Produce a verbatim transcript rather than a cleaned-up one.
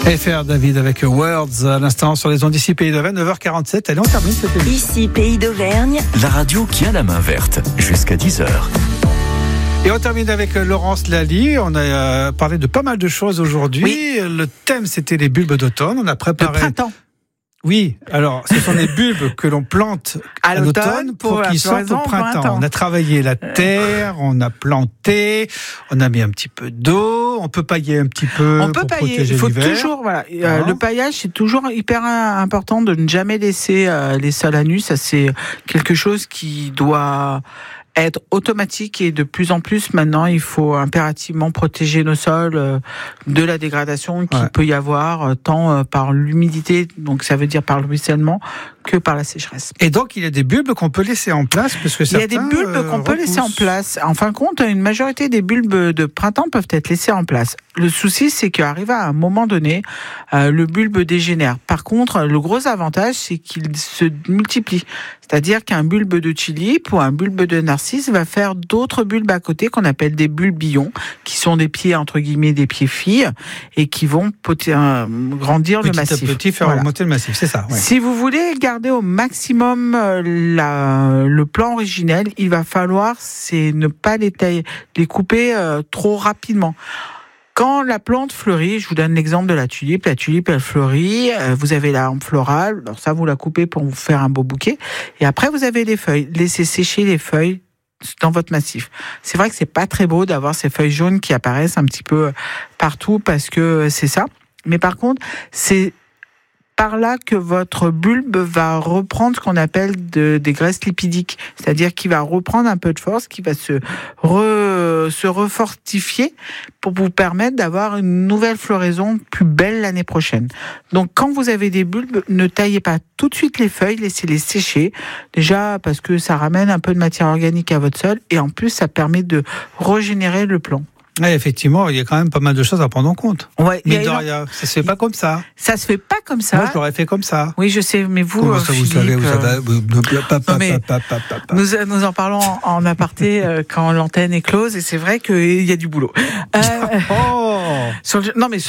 F R David avec Words à l'instant sur les ondes d'ici Pays d'Auvergne, neuf heures quarante-sept. Allez, on termine cette émission. Ici Pays d'Auvergne, la radio qui a la main verte jusqu'à dix heures. Et on termine avec Laurence Lally. On a euh, parlé de pas mal de choses aujourd'hui. Oui. Le thème, c'était les bulbes d'automne. On a préparé. Le printemps. Oui, alors ce sont les bulbes que l'on plante à, à l'automne pour, pour qu'ils sortent au printemps. On a travaillé la terre, on a planté, on a mis un petit peu d'eau, on peut pailler un petit peu on peut pour pailler. protéger Il faut l'hiver. toujours, voilà. Euh, le paillage, c'est toujours hyper important de ne jamais laisser euh, les sols à nu. Ça, c'est quelque chose qui doit être automatique et de plus en plus maintenant, il faut impérativement protéger nos sols euh, de la dégradation qu'il ouais. peut y avoir euh, tant euh, par l'humidité, donc ça veut dire par le ruissellement, que par la sécheresse. Et donc il y a des bulbes qu'on peut laisser en place parce que certains, il y a des bulbes euh, qu'on peut repoussent. laisser en place. En fin de compte, une majorité des bulbes de printemps peuvent être laissés en place. Le souci, c'est qu'arrivé à un moment donné, euh, le bulbe dégénère. Par contre, le gros avantage, c'est qu'il se multiplie. C'est-à-dire qu'un bulbe de tulipe ou un bulbe de narcisse va faire d'autres bulbes à côté qu'on appelle des bulbillons, qui sont des pieds, entre guillemets, des pieds filles, et qui vont poter, euh, grandir petit le massif. Petit à petit, faire voilà. remonter le massif, c'est ça. Ouais. Si vous voulez garder au maximum la, le plan originel, il va falloir c'est ne pas les, tailler, les couper euh, trop rapidement. Quand la plante fleurit, je vous donne l'exemple de la tulipe. La tulipe, elle fleurit. Euh, vous avez la hampe florale. Alors ça, vous la coupez pour vous faire un beau bouquet. Et après, vous avez les feuilles. Laissez sécher les feuilles dans votre massif. C'est vrai que c'est pas très beau d'avoir ces feuilles jaunes qui apparaissent un petit peu partout parce que c'est ça. Mais par contre, c'est par là que votre bulbe va reprendre ce qu'on appelle de, des graisses lipidiques, c'est-à-dire qu'il va reprendre un peu de force, qui va se, re, se refortifier pour vous permettre d'avoir une nouvelle floraison plus belle l'année prochaine. Donc quand vous avez des bulbes, ne taillez pas tout de suite les feuilles, laissez-les sécher, déjà parce que ça ramène un peu de matière organique à votre sol, et en plus ça permet de régénérer le plan. Ouais, effectivement, il y a quand même pas mal de choses à prendre en compte. Ouais, mais de rien, ça se fait pas comme ça. Ça se fait pas comme ça. Moi, je l'aurais fait comme ça. Oui, je sais, mais vous, Comment ça, Philippe, vous savez, vous savez, vous... Non, mais nous, nous en parlons en aparté euh, quand l'antenne est close, et c'est vrai qu'il y a du boulot. Euh... oh sur le... Non, mais